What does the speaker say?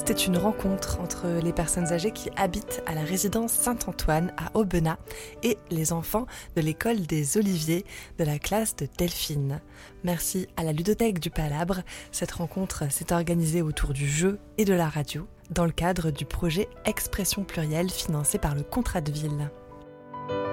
C'était une rencontre entre les personnes âgées qui habitent à la résidence Saint-Antoine à Aubenas et les enfants de l'école des Oliviers de la classe de Delphine. Merci à la ludothèque du Palabre. Cette rencontre s'est organisée autour du jeu et de la radio dans le cadre du projet Expression plurielle financé par le Contrat de ville.